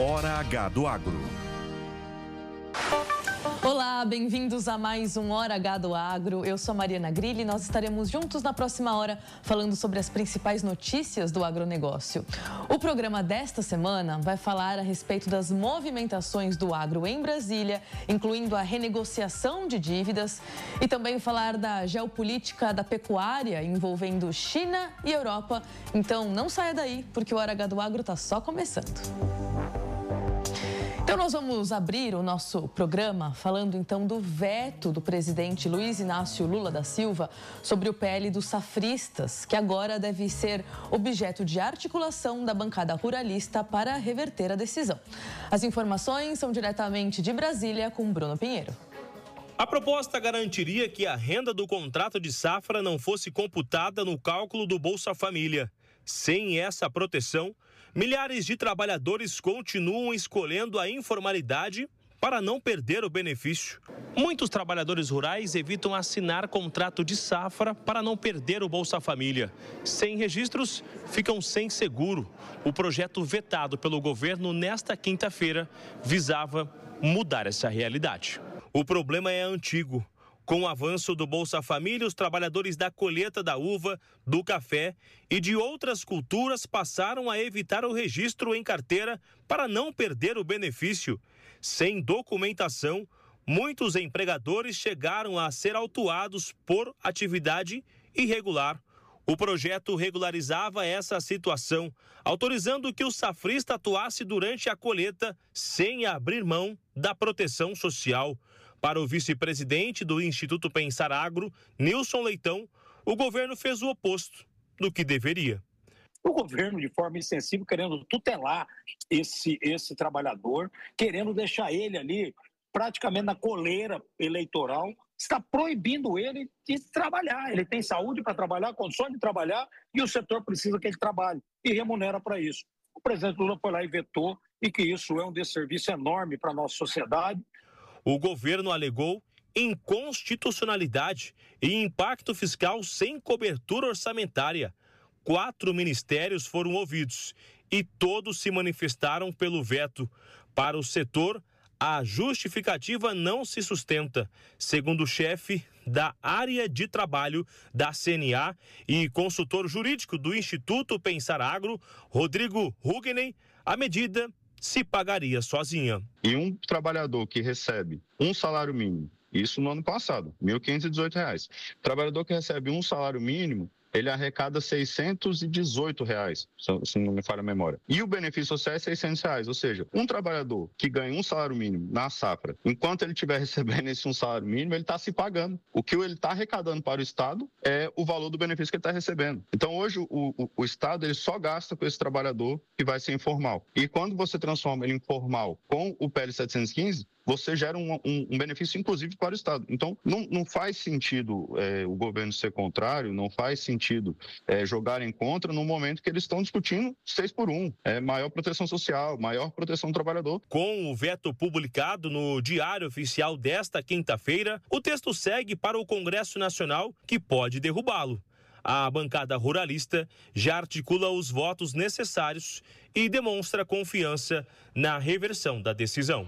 Hora H do Agro. Olá, bem-vindos a mais um Hora H do Agro. Eu sou a Mariana Grilli e nós estaremos juntos na próxima hora falando sobre as principais notícias do agronegócio. O programa desta semana vai falar a respeito das movimentações do agro em Brasília, incluindo a renegociação de dívidas e também falar da geopolítica da pecuária envolvendo China e Europa. Então não saia daí, porque o Hora H do Agro está só começando. Então nós vamos abrir o nosso programa falando então do veto do presidente Luiz Inácio Lula da Silva sobre o PL dos safristas, que agora deve ser objeto de articulação da bancada ruralista para reverter a decisão. As informações são diretamente de Brasília com Bruno Pinheiro. A proposta garantiria que a renda do contrato de safra não fosse computada no cálculo do Bolsa Família. Sem essa proteção, milhares de trabalhadores continuam escolhendo a informalidade para não perder o benefício. Muitos trabalhadores rurais evitam assinar contrato de safra para não perder o Bolsa Família. Sem registros, ficam sem seguro. O projeto vetado pelo governo nesta quinta-feira visava mudar essa realidade. O problema é antigo. Com o avanço do Bolsa Família, os trabalhadores da colheita da uva, do café e de outras culturas passaram a evitar o registro em carteira para não perder o benefício. Sem documentação, muitos empregadores chegaram a ser autuados por atividade irregular. O projeto regularizava essa situação, autorizando que o safrista atuasse durante a colheita sem abrir mão da proteção social. Para o vice-presidente do Instituto Pensar Agro, Nilson Leitão, o governo fez o oposto do que deveria. O governo, de forma insensível, querendo tutelar esse trabalhador, querendo deixar ele ali praticamente na coleira eleitoral, está proibindo ele de trabalhar. Ele tem saúde para trabalhar, condições de trabalhar e o setor precisa que ele trabalhe e remunera para isso. O presidente Lula foi lá e vetou e que isso é um desserviço enorme para a nossa sociedade. O governo alegou inconstitucionalidade e impacto fiscal sem cobertura orçamentária. 4 ministérios foram ouvidos e todos se manifestaram pelo veto. Para o setor, a justificativa não se sustenta, segundo o chefe da área de trabalho da CNA e consultor jurídico do Instituto Pensar Agro, Rodrigo Hugeney. A medida se pagaria sozinha. E um trabalhador que recebe um salário mínimo, isso no ano passado, R$ 1.518. Trabalhador que recebe um salário mínimo, ele arrecada R$ 618, se não me falha a memória. E o benefício social é R$ 600, ou seja, um trabalhador que ganha um salário mínimo na safra, enquanto ele estiver recebendo esse um salário mínimo, ele está se pagando. O que ele está arrecadando para o Estado é o valor do benefício que ele está recebendo. Então, hoje, o Estado ele só gasta com esse trabalhador que vai ser informal. E quando você transforma ele em formal com o PL 715, você gera um benefício, inclusive, para o Estado. Então, não faz sentido o governo ser contrário, não faz sentido jogarem contra no momento que eles estão discutindo 6x1. Maior proteção social, maior proteção do trabalhador. Com o veto publicado no Diário Oficial desta quinta-feira, o texto segue para o Congresso Nacional, que pode derrubá-lo. A bancada ruralista já articula os votos necessários e demonstra confiança na reversão da decisão.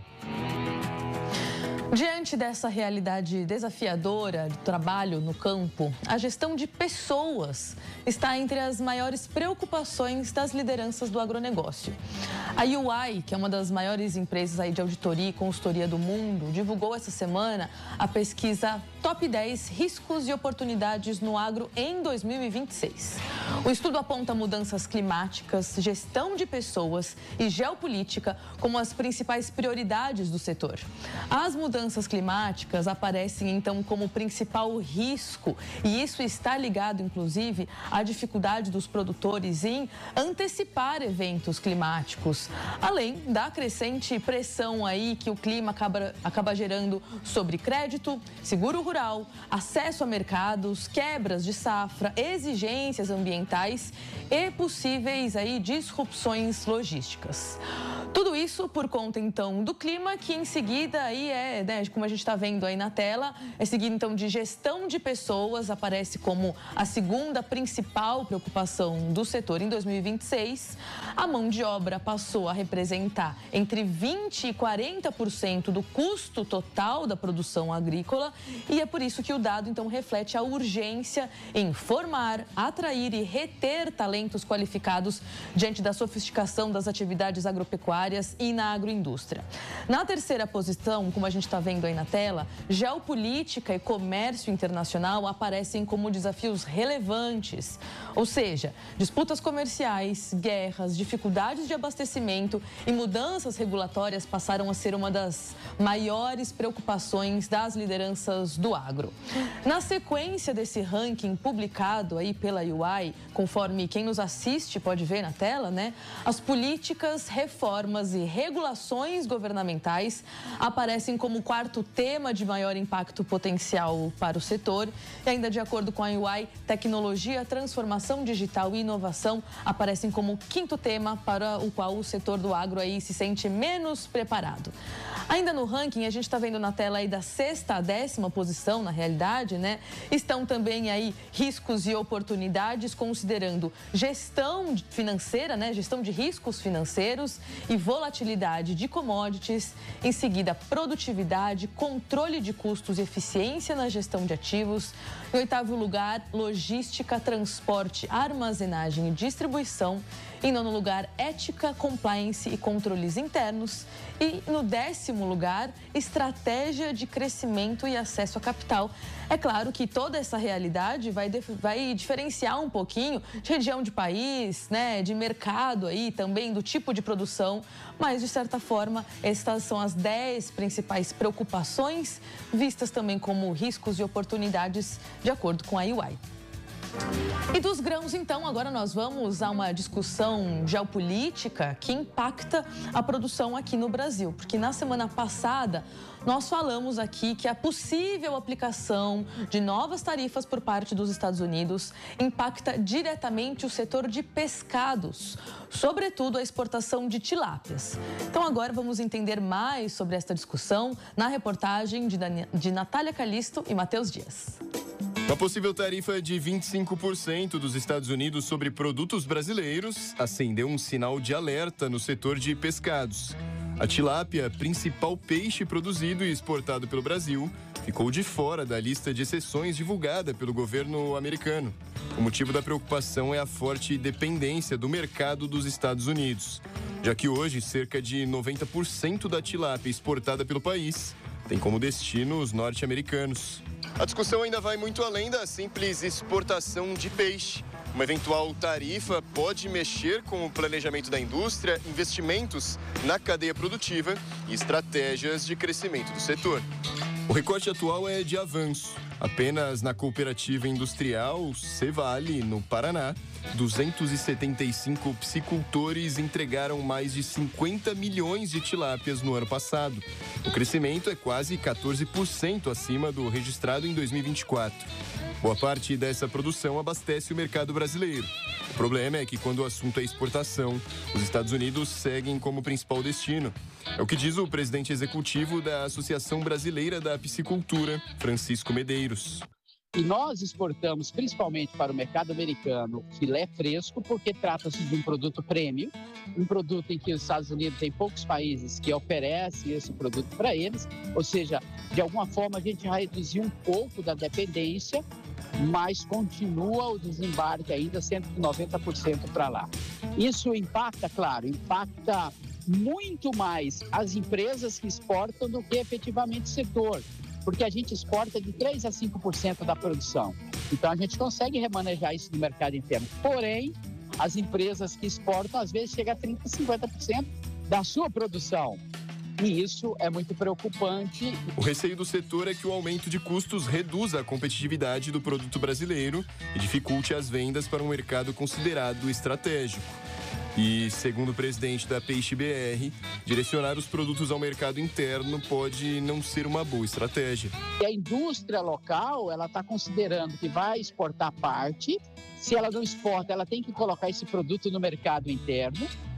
Diante dessa realidade desafiadora do trabalho no campo, a gestão de pessoas está entre as maiores preocupações das lideranças do agronegócio. A UI, que é uma das maiores empresas aí de auditoria e consultoria do mundo, divulgou essa semana a pesquisa Top 10 Riscos e Oportunidades no Agro em 2026. O estudo aponta mudanças climáticas, gestão de pessoas e geopolítica como as principais prioridades do setor. As mudanças climáticas aparecem, então, como principal risco, e isso está ligado, inclusive, à dificuldade dos produtores em antecipar eventos climáticos, além da crescente pressão aí que o clima acaba gerando sobre crédito, seguro rural, acesso a mercados, quebras de safra, exigências ambientais e possíveis aí disrupções logísticas. Tudo isso por conta, então, do clima, que em seguida aí como a gente está vendo aí na tela, é seguido, então, de gestão de pessoas, aparece como a segunda principal preocupação do setor em 2026. A mão de obra passou a representar entre 20% e 40% do custo total da produção agrícola e é por isso que o dado, então, reflete a urgência em formar, atrair e reter talentos qualificados diante da sofisticação das atividades agropecuárias e na agroindústria. Na terceira posição, como a gente está vendo aí na tela, geopolítica e comércio internacional aparecem como desafios relevantes. Ou seja, disputas comerciais, guerras, dificuldades de abastecimento e mudanças regulatórias passaram a ser uma das maiores preocupações das lideranças do agro. Na sequência desse ranking publicado aí pela UI, conforme quem nos assiste pode ver na tela, as políticas, reformas e regulações governamentais aparecem como o quarto tema de maior impacto potencial para o setor. E ainda de acordo com a UI, tecnologia, transformação digital e inovação aparecem como o quinto tema para o qual o setor do agro aí se sente menos preparado. Ainda no ranking, a gente está vendo na tela aí da 6ª à 10ª posição, na realidade, estão também aí riscos e oportunidades, considerando gestão financeira, gestão de riscos financeiros e volatilidade de commodities, em seguida produtividade, controle de custos e eficiência na gestão de ativos. Em 8º lugar, logística, transporte, armazenagem e distribuição. Em 9º lugar, ética, compliance e controles internos. E no 10º lugar, estratégia de crescimento e acesso a capital. É claro que toda essa realidade vai diferenciar um pouquinho de região de país, de mercado aí, também do tipo de produção, mas de certa forma estas são as 10 principais preocupações, vistas também como riscos e oportunidades, de acordo com a UI. E dos grãos, então, agora nós vamos a uma discussão geopolítica que impacta a produção aqui no Brasil. Porque na semana passada nós falamos aqui que a possível aplicação de novas tarifas por parte dos Estados Unidos impacta diretamente o setor de pescados, sobretudo a exportação de tilápias. Então agora vamos entender mais sobre esta discussão na reportagem de Natália Calisto e Matheus Dias. A possível tarifa de 25% dos Estados Unidos sobre produtos brasileiros acendeu um sinal de alerta no setor de pescados. A tilápia, principal peixe produzido e exportado pelo Brasil, ficou de fora da lista de exceções divulgada pelo governo americano. O motivo da preocupação é a forte dependência do mercado dos Estados Unidos, já que hoje cerca de 90% da tilápia exportada pelo país tem como destino os norte-americanos. A discussão ainda vai muito além da simples exportação de peixe. Uma eventual tarifa pode mexer com o planejamento da indústria, investimentos na cadeia produtiva e estratégias de crescimento do setor. O recorte atual é de avanço. Apenas na cooperativa industrial Cevale, no Paraná, 275 piscicultores entregaram mais de 50 milhões de tilápias no ano passado. O crescimento é quase 14% acima do registrado em 2024. Boa parte dessa produção abastece o mercado brasileiro. O problema é que quando o assunto é exportação, os Estados Unidos seguem como principal destino. É o que diz o presidente executivo da Associação Brasileira da Piscicultura, Francisco Medeiros. E nós exportamos principalmente para o mercado americano filé fresco, porque trata-se de um produto premium, um produto em que os Estados Unidos tem poucos países que oferecem esse produto para eles, ou seja, de alguma forma a gente já reduziu um pouco da dependência, mas continua o desembarque ainda 190% para lá. Isso impacta, claro, impacta muito mais as empresas que exportam do que efetivamente o setor, porque a gente exporta de 3% a 5% da produção. Então, a gente consegue remanejar isso no mercado interno. Porém, as empresas que exportam, às vezes, chegam a 30%, a 50% da sua produção. E isso é muito preocupante. O receio do setor é que o aumento de custos reduza a competitividade do produto brasileiro e dificulte as vendas para um mercado considerado estratégico. E, segundo o presidente da Peixe BR, direcionar os produtos ao mercado interno pode não ser uma boa estratégia. E a indústria local, ela está considerando que vai exportar parte. Se ela não exporta, ela tem que colocar esse produto no mercado interno.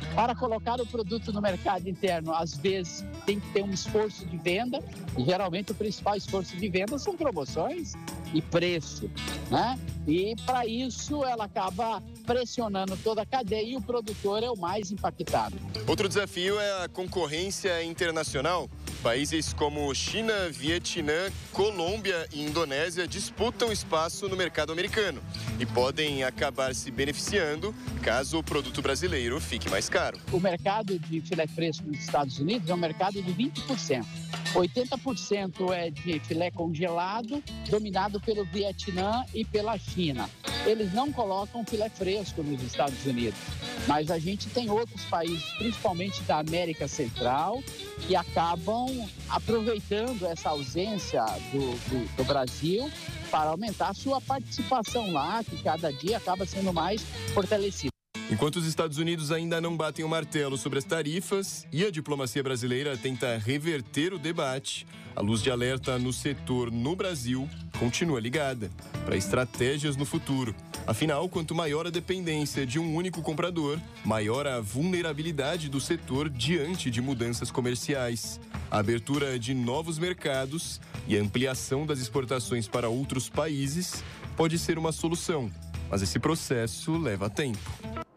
Para colocar o produto no mercado interno, às vezes tem que ter um esforço de venda, e geralmente o principal esforço de venda são promoções e preço, né? E para isso ela acaba pressionando toda a cadeia e o produtor é o mais impactado. Outro desafio é a concorrência internacional. Países como China, Vietnã, Colômbia e Indonésia disputam espaço no mercado americano e podem acabar se beneficiando caso o produto brasileiro fique mais caro. O mercado de filé fresco nos Estados Unidos é um mercado de 20%. 80% é de filé congelado, dominado pelo Vietnã e pela China. Eles não colocam filé fresco nos Estados Unidos, mas a gente tem outros países, principalmente da América Central, que acabam aproveitando essa ausência do Brasil para aumentar a sua participação lá, que cada dia acaba sendo mais fortalecida. Enquanto os Estados Unidos ainda não batem o martelo sobre as tarifas e a diplomacia brasileira tenta reverter o debate, a luz de alerta no setor no Brasil continua ligada para estratégias no futuro. Afinal, quanto maior a dependência de um único comprador, maior a vulnerabilidade do setor diante de mudanças comerciais. A abertura de novos mercados e a ampliação das exportações para outros países pode ser uma solução, mas esse processo leva tempo.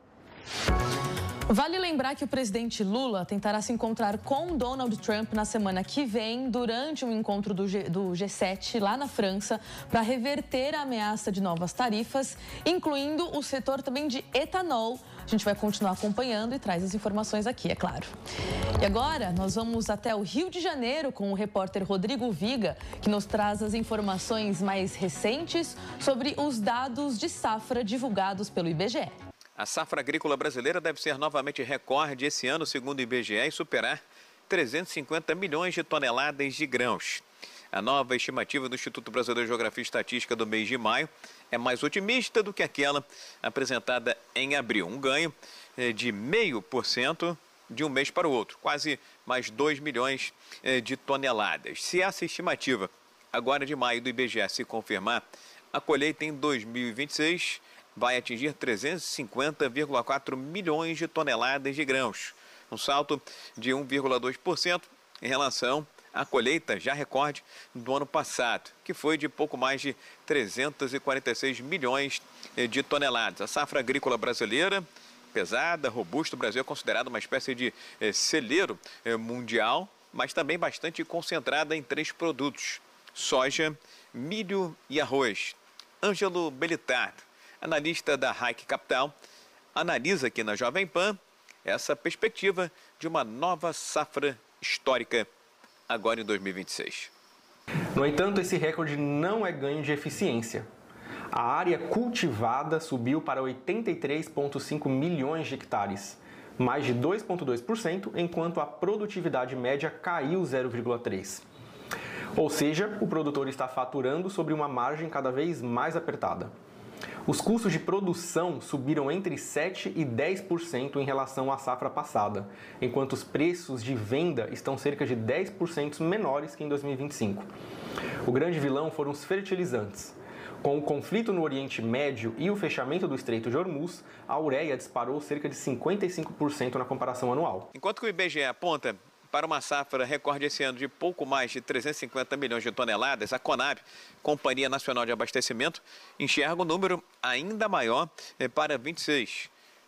Vale lembrar que o presidente Lula tentará se encontrar com Donald Trump na semana que vem, durante um encontro do G7 lá na França, para reverter a ameaça de novas tarifas, incluindo o setor também de etanol. A gente vai continuar acompanhando e traz as informações aqui, é claro. E agora nós vamos até o Rio de Janeiro com o repórter Rodrigo Viga, que nos traz as informações mais recentes sobre os dados de safra divulgados pelo IBGE. A safra agrícola brasileira deve ser novamente recorde esse ano, segundo o IBGE, e superar 350 milhões de toneladas de grãos. A nova estimativa do Instituto Brasileiro de Geografia e Estatística do mês de maio é mais otimista do que aquela apresentada em abril. Um ganho de 0,5% de um mês para o outro, quase mais 2 milhões de toneladas. Se essa estimativa agora de maio do IBGE se confirmar, a colheita em 2026 vai atingir 350,4 milhões de toneladas de grãos, um salto de 1,2% em relação à colheita já recorde do ano passado, que foi de pouco mais de 346 milhões de toneladas. A safra agrícola brasileira, pesada, robusta, o Brasil é considerado uma espécie de celeiro mundial, mas também bastante concentrada em 3 produtos: soja, milho e arroz. Ângelo Belitardo, analista da Hike Capital, analisa aqui na Jovem Pan essa perspectiva de uma nova safra histórica agora em 2026. No entanto, esse recorde não é ganho de eficiência. A área cultivada subiu para 83,5 milhões de hectares, mais de 2,2%, enquanto a produtividade média caiu 0,3%. Ou seja, o produtor está faturando sobre uma margem cada vez mais apertada. Os custos de produção subiram entre 7% e 10% em relação à safra passada, enquanto os preços de venda estão cerca de 10% menores que em 2025. O grande vilão foram os fertilizantes. Com o conflito no Oriente Médio e o fechamento do Estreito de Hormuz, a ureia disparou cerca de 55% na comparação anual. Enquanto que o IBGE aponta para uma safra recorde esse ano de pouco mais de 350 milhões de toneladas, a Conab, Companhia Nacional de Abastecimento, enxerga um número ainda maior para 26,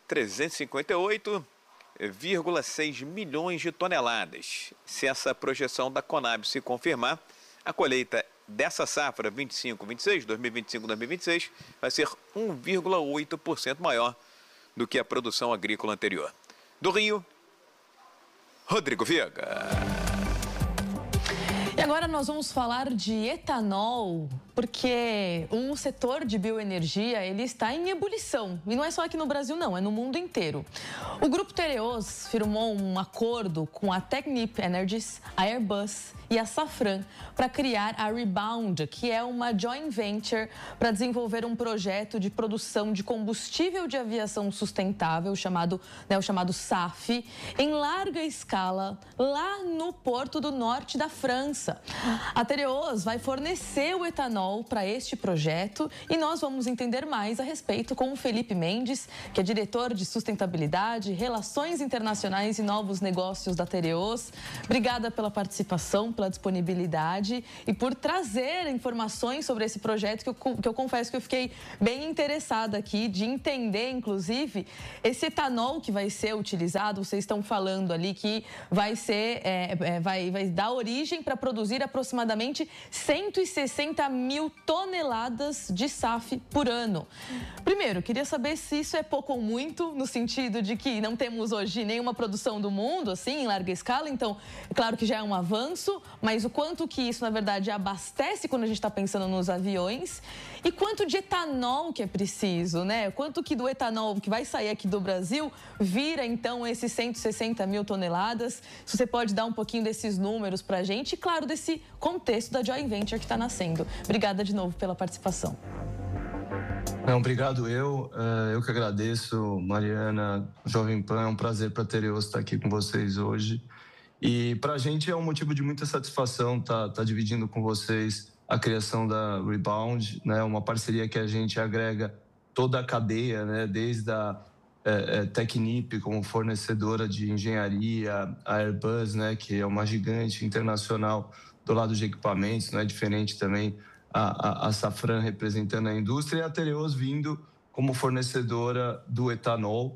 358,6 milhões de toneladas. Se essa projeção da Conab se confirmar, a colheita dessa safra 25-26, 2025-2026, vai ser 1,8% maior do que a produção agrícola anterior. Do Rio, Rodrigo Viga. E agora nós vamos falar de etanol, porque o setor de bioenergia ele está em ebulição. E não é só aqui no Brasil, não, é no mundo inteiro. O Grupo Tereos firmou um acordo com a Technip Energies, a Airbus e a Safran para criar a Rebound, que é uma joint venture para desenvolver um projeto de produção de combustível de aviação sustentável, o chamado SAF, em larga escala, lá no Porto do Norte da França. A Tereos vai fornecer o etanol etanol para este projeto e nós vamos entender mais a respeito com o Felipe Mendes, que é diretor de sustentabilidade, relações internacionais e novos negócios da Tereos. Obrigada pela participação, pela disponibilidade e por trazer informações sobre esse projeto que eu confesso que eu fiquei bem interessada aqui de entender, inclusive, esse etanol que vai ser utilizado. Vocês estão falando ali que vai ser, vai dar origem para produzir aproximadamente 160 mil toneladas de SAF por ano. Primeiro, queria saber se isso é pouco ou muito, no sentido de que não temos hoje nenhuma produção do mundo, assim, em larga escala. Então, é claro que já é um avanço, mas o quanto que isso, na verdade, abastece quando a gente está pensando nos aviões e quanto de etanol que é preciso, né? Quanto que do etanol que vai sair aqui do Brasil vira, então, esses 160 mil toneladas. Se você pode dar um pouquinho desses números para a gente e, claro, desse contexto da Joint Venture que está nascendo. Obrigada de novo pela participação. Não, obrigado eu que agradeço, Mariana, Jovem Pan, é um prazer para a Tereos estar aqui com vocês hoje. E para a gente é um motivo de muita satisfação estar dividindo com vocês a criação da Rebound, né? Uma parceria que a gente agrega toda a cadeia, né? Desde a Technip como fornecedora de engenharia, a Airbus, né? Que é uma gigante internacional do lado de equipamentos, não é diferente também a Safran representando a indústria e a Tereos vindo como fornecedora do etanol.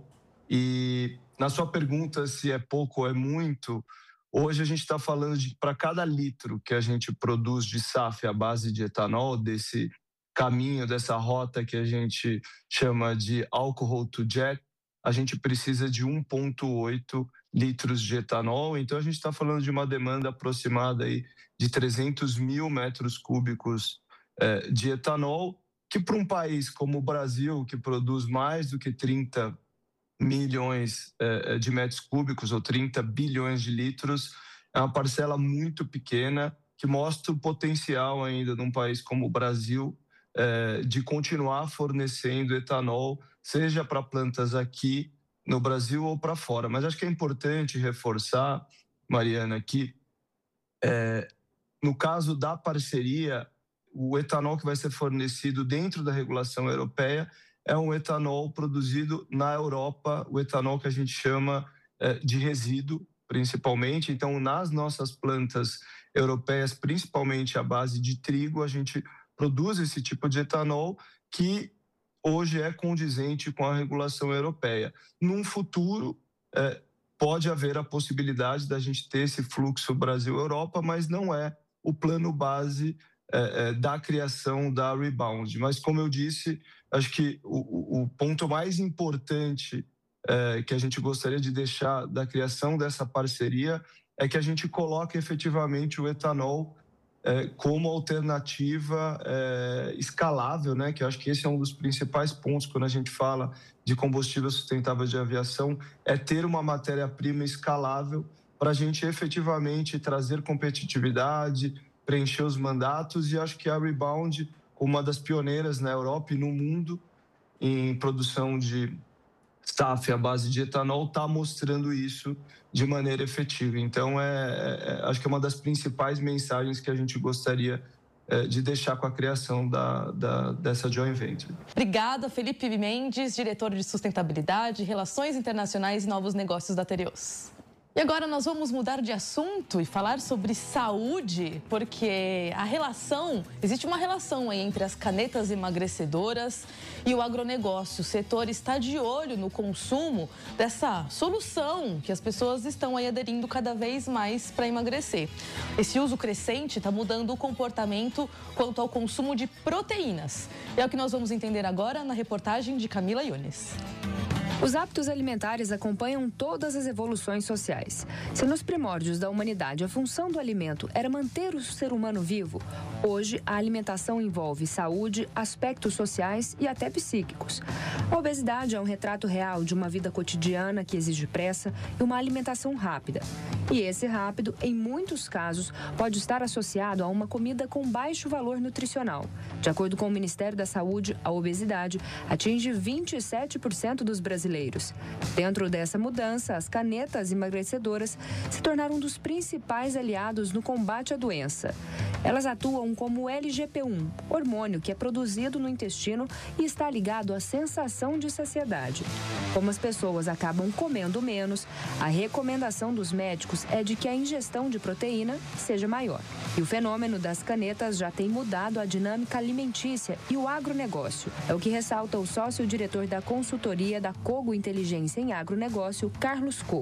E na sua pergunta se é pouco ou é muito, hoje a gente está falando de para cada litro que a gente produz de SAF à base de etanol, desse caminho, dessa rota que a gente chama de alcohol to jet, a gente precisa de 1,8 litros de etanol. Então a gente está falando de uma demanda aproximada aí de 300 mil metros cúbicos de etanol, que para um país como o Brasil, que produz mais do que 30 milhões de metros cúbicos ou 30 bilhões de litros, é uma parcela muito pequena que mostra o potencial ainda de um país como o Brasil de continuar fornecendo etanol, seja para plantas aqui no Brasil ou para fora. Mas acho que é importante reforçar, Mariana, que no caso da parceria, o etanol que vai ser fornecido dentro da regulação europeia é um etanol produzido na Europa, o etanol que a gente chama de resíduo, principalmente. Então, nas nossas plantas europeias, principalmente à base de trigo, a gente produz esse tipo de etanol que hoje é condizente com a regulação europeia. Num futuro, pode haver a possibilidade da gente ter esse fluxo Brasil-Europa, mas não é o plano base da criação da Rebound. Mas, como eu disse, acho que o ponto mais importante que a gente gostaria de deixar da criação dessa parceria é que a gente coloque efetivamente o etanol como alternativa escalável, né? Que eu acho que esse é um dos principais pontos quando a gente fala de combustível sustentável de aviação, é ter uma matéria-prima escalável para a gente efetivamente trazer competitividade, preencher os mandatos. E acho que a Rebound, como uma das pioneiras na Europa e no mundo em produção de SAF à base de etanol, está mostrando isso de maneira efetiva. Então, acho que é uma das principais mensagens que a gente gostaria de deixar com a criação dessa joint venture. Obrigada, Felipe Mendes, diretor de sustentabilidade, relações internacionais e novos negócios da Tereos. E agora nós vamos mudar de assunto e falar sobre saúde, porque existe uma relação aí entre as canetas emagrecedoras e o agronegócio. O setor está de olho no consumo dessa solução que as pessoas estão aí aderindo cada vez mais para emagrecer. Esse uso crescente está mudando o comportamento quanto ao consumo de proteínas. É o que nós vamos entender agora na reportagem de Camila Yunes. Os hábitos alimentares acompanham todas as evoluções sociais. Se nos primórdios da humanidade a função do alimento era manter o ser humano vivo, hoje a alimentação envolve saúde, aspectos sociais e até psíquicos. A obesidade é um retrato real de uma vida cotidiana que exige pressa e uma alimentação rápida. E esse rápido, em muitos casos, pode estar associado a uma comida com baixo valor nutricional. De acordo com o Ministério da Saúde, a obesidade atinge 27% dos brasileiros. Dentro dessa mudança, as canetas emagrecedoras se tornaram um dos principais aliados no combate à doença. Elas atuam como LGP1, hormônio que é produzido no intestino e está ligado à sensação de saciedade. Como as pessoas acabam comendo menos, a recomendação dos médicos é de que a ingestão de proteína seja maior. E o fenômeno das canetas já tem mudado a dinâmica alimentícia e o agronegócio. É o que ressalta o sócio-diretor da consultoria da Cogo Inteligência em Agronegócio, Carlos Cogo.